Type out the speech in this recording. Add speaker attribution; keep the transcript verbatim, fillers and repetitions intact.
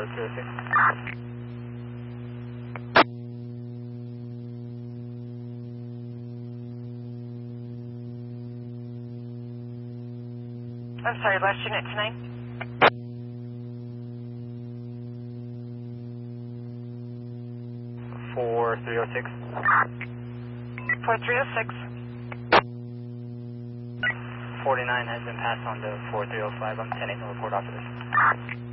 Speaker 1: three oh six.
Speaker 2: I'm sorry, last unit tonight.
Speaker 1: four three oh six.
Speaker 2: four three oh six.
Speaker 1: forty-nine has been passed on to four three oh five. I'm ten eight to report off of this.